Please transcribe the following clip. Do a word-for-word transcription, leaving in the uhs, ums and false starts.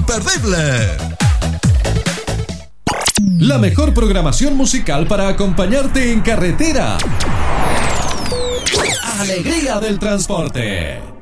imperdible. La mejor programación musical para acompañarte en carretera. Alegría del transporte.